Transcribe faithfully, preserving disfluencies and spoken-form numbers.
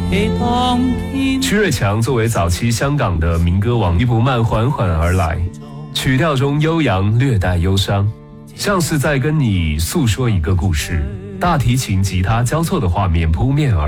曲瑞强作为早期香港的民歌王，一部慢缓缓而来，曲调中悠扬略带忧伤，像是在跟你诉说一个故事。大提琴吉他交错的画面扑面而